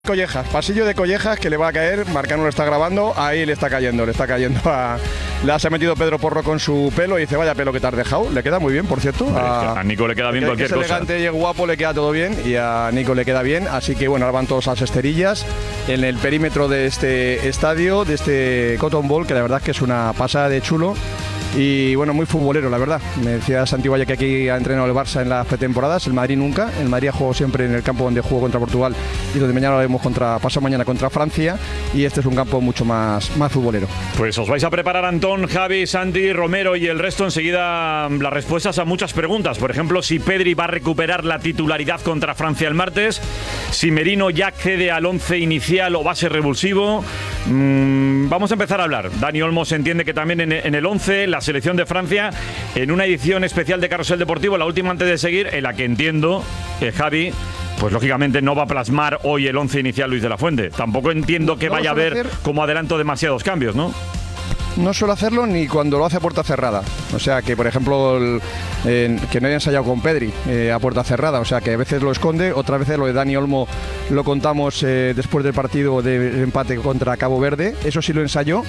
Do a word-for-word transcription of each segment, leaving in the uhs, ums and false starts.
Collejas, pasillo de Collejas que le va a caer, Marcano lo está grabando, ahí le está cayendo, le está cayendo a... Le ha metido Pedro Porro con su pelo y dice, vaya pelo que te has dejado, le queda muy bien, por cierto. A, a Nico le queda bien cualquier es cosa. elegante y es guapo, le queda todo bien y a Nico le queda bien, así que bueno, ahora van todos a las esterillas en el perímetro de este estadio, de este Cotton Bowl, que la verdad es que es una pasada de chulo. Y bueno, muy futbolero, la verdad. Me decía Santi Valle que aquí ha entrenado el Barça en las pretemporadas, el Madrid nunca. El Madrid ha jugado siempre en el campo donde jugó contra Portugal y donde mañana lo vemos contra, pasado mañana contra Francia. Y este es un campo mucho más, más futbolero. Pues os vais a preparar, Antón, Javi, Santi, Romero y el resto enseguida las respuestas a muchas preguntas. Por ejemplo, si Pedri va a recuperar la titularidad contra Francia el martes, si Merino ya accede al once inicial o va a ser revulsivo. Mm, vamos a empezar a hablar. Dani Olmo se entiende que también en, en el once, la selección de Francia, en una edición especial de Carrusel Deportivo, la última antes de seguir, en la que entiendo que Javi, pues lógicamente no va a plasmar hoy el once inicial Luis de la Fuente. Tampoco entiendo que no vaya a haber hacer... como adelanto demasiados cambios, ¿no? No suele hacerlo ni cuando lo hace a puerta cerrada. O sea, que por ejemplo, el, eh, que no haya ensayado con Pedri eh, a puerta cerrada. O sea, que a veces lo esconde, otras veces lo de Dani Olmo lo contamos eh, después del partido de empate contra Cabo Verde. Eso sí lo ensayó.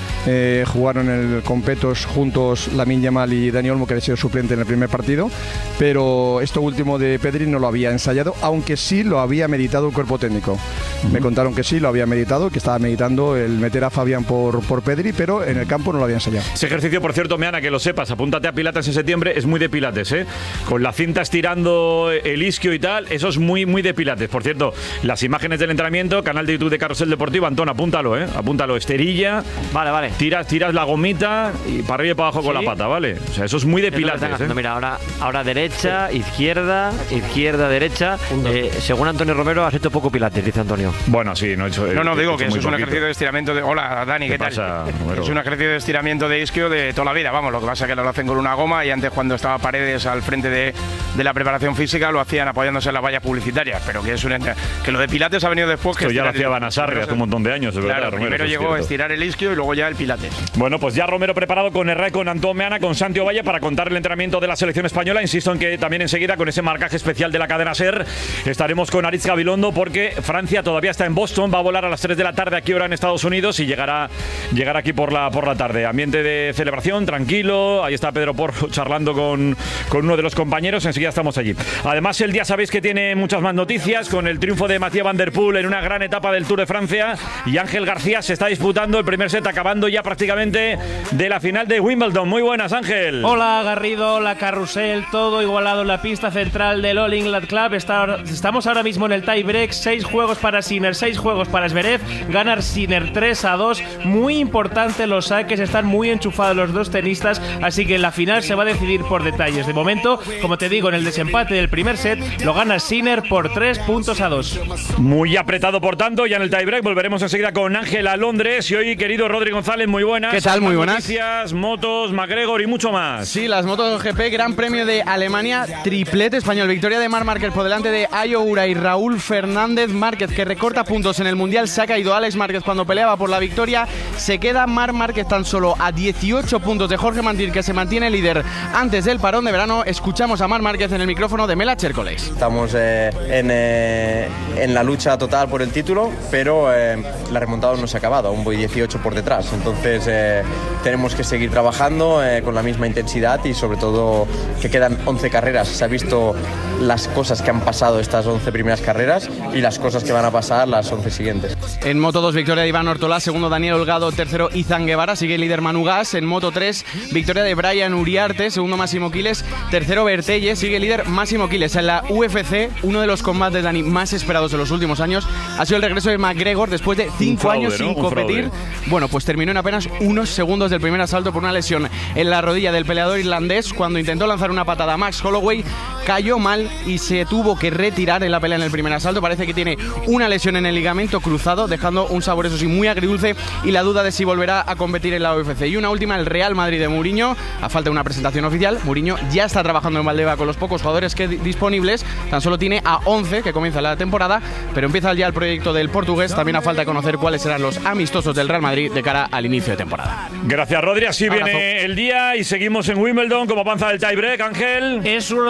Eh, jugaron el Competos juntos Lamine Yamal y Dani Olmo, que había sido suplente en el primer partido, pero esto último de Pedri no lo había ensayado, aunque sí lo había meditado el cuerpo técnico. Uh-huh. Me contaron que sí, lo había meditado, que estaba meditando el meter a Fabián por, por Pedri, pero en el campo no lo había ensayado. Ese ejercicio, por cierto, Meana, que lo sepas, apúntate a Pilates en septiembre, es muy de Pilates, ¿eh? Con la cinta estirando el isquio y tal, eso es muy, muy de Pilates. Por cierto, las imágenes del entrenamiento, canal de YouTube de Carrusel Deportivo, Antón, apúntalo, ¿eh? Apúntalo, esterilla. Vale, vale. Tiras, tiras la gomita y para arriba y para abajo, ¿sí?, con la pata, ¿vale? O sea, eso es muy de Pilates, ¿eh? Mira, ahora, ahora derecha, sí, izquierda, izquierda, derecha. Eh, según Antonio Romero, has hecho poco Pilates, dice Antonio. Bueno, sí, no he hecho. No, no, digo he que eso es un ejercicio de estiramiento de. Hola, Dani, ¿qué, ¿qué tal? Pasa, es un ejercicio de estiramiento de isquio de toda la vida, vamos. Lo que pasa es que lo hacen con una goma y antes, cuando estaba Paredes al frente de, de la preparación física, lo hacían apoyándose en las vallas publicitarias. Pero que es un. Que lo de Pilates ha venido después. Que Esto ya lo hacía Vanasarri hace un montón de años, de verdad. Claro, Romero, primero llegó a estirar el isquio y luego ya el Pilates. Bueno, pues ya Romero preparado con Herrera, con Antón Meana, con Santi Valle para contar el entrenamiento de la selección española. Insisto en que también enseguida, con ese marcaje especial de la cadena SER, estaremos con Aritz Gabilondo, porque Francia todavía está en Boston, va a volar a las tres de la tarde aquí ahora en Estados Unidos y llegará, llegará aquí por la, por la tarde. Ambiente de celebración, tranquilo. Ahí está Pedro Porro charlando con, con uno de los compañeros. Enseguida estamos allí. Además, el día sabéis que tiene muchas más noticias, con el triunfo de Mathieu Van Der Poel en una gran etapa del Tour de Francia, y Ángel García se está disputando el primer set, acabando ya prácticamente de la final de Wimbledon. Muy buenas, Ángel. Hola, Garrido, hola, Carrusel, todo igualado en la pista central del All England Club. Está, estamos ahora mismo en el tie break, seis juegos para Sinner, seis juegos para Zverev. Ganar Sinner tres a dos, muy importante los saques, están muy enchufados los dos tenistas, así que la final se va a decidir por detalles. De momento, como te digo, en el desempate del primer set lo gana Sinner por tres puntos a dos. Muy apretado, por tanto, ya en el tie break. Volveremos enseguida con Ángel a Londres. Y hoy, querido Rodri González, muy buenas. ¿Qué tal? Muy buenas. Noticias, motos, McGregor y mucho más. Sí, las motos G P, Gran Premio de Alemania, triplete español. Victoria de Marc Márquez por delante de Ayo Ura y Raúl Fernández. Márquez, que recorta puntos en el Mundial, se ha caído Alex Márquez cuando peleaba por la victoria. Se queda Marc Márquez tan solo a dieciocho puntos de Jorge Martín, que se mantiene líder antes del parón de verano. Escuchamos a Marc Márquez en el micrófono de Mela Chércoles. Estamos eh, en, eh, en la lucha total por el título, pero eh, la remontada no se ha acabado, aún voy dieciocho por detrás. Entonces eh, tenemos que seguir trabajando eh, con la misma intensidad y sobre todo que quedan once carreras. Se ha visto las cosas que han pasado estas once primeras carreras y las cosas que van a pasar las once siguientes. En Moto dos, victoria de Iván Ortolá, segundo Daniel Holgado, tercero Izan Guevara, sigue el líder Manu Gas. En Moto tres, victoria de Brian Uriarte, segundo Máximo Quiles, tercero Bertelle, sigue el líder Máximo Quiles. En la U F C, uno de los combates, Dani, más esperados en los últimos años ha sido el regreso de McGregor después de cinco fraude, años sin ¿no? competir. Bueno, pues terminó en apenas unos segundos del primer asalto por una lesión en la rodilla del peleador irlandés. Cuando intentó lanzar una patada a Max Holloway, cayó mal y se tuvo que retirar en la pelea en el primer asalto. Parece que tiene una lesión en el ligamento cruzado, dejando un sabor, eso sí, muy agridulce, y la duda de si volverá a competir en la U F C. Y una última, el Real Madrid de Mourinho. A falta de una presentación oficial, Mourinho ya está trabajando en Valdebeba con los pocos jugadores que disponibles. Tan solo tiene a once, que comienza la temporada, pero empieza ya el proyecto del portugués. También a falta de conocer cuáles serán los amistosos del Real Madrid de cara al inicio de temporada. Gracias, Rodri. Así Abrazo. Viene el día y seguimos en Wimbledon como avanza el tiebreak, Ángel. Es uno de los partidos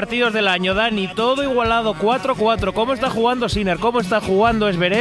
partidos del año, Dani, todo igualado, cuatro cuatro. ¿Cómo está jugando Sinner? ¿Cómo está jugando Zverev?